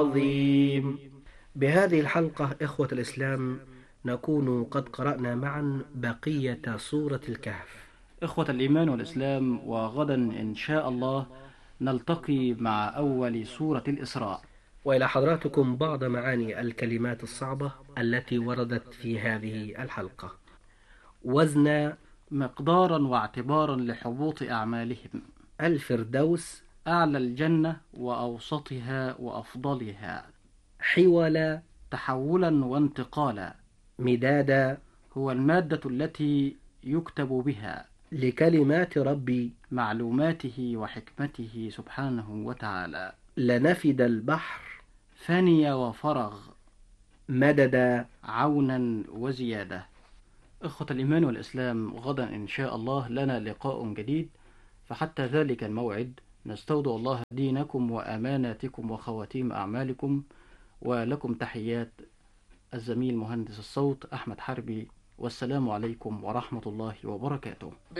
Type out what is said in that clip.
عظيم. بهذه الحلقة إخوة الإسلام نكون قد قرأنا معا بقية سورة الكهف. إخوة الإيمان والإسلام، وغدا إن شاء الله نلتقي مع أول سورة الإسراء. وإلى حضراتكم بعض معاني الكلمات الصعبة التي وردت في هذه الحلقة. وزن، مقدارا واعتبارا لحبوط أعمالهم. الفردوس، أعلى الجنة وأوسطها وأفضلها. حول، تحولا وانتقالا. مدادا، هو المادة التي يكتب بها لكلمات ربي، معلوماته وحكمته سبحانه وتعالى. لنفد البحر، فني وفرغ. مددا، عونا وزيادة. إخوة الإيمان والإسلام، غدا إن شاء الله لنا لقاء جديد، فحتى ذلك الموعد نستودع الله دينكم وأماناتكم وخواتيم أعمالكم، ولكم تحيات الزميل مهندس الصوت أحمد حربي، والسلام عليكم ورحمة الله وبركاته.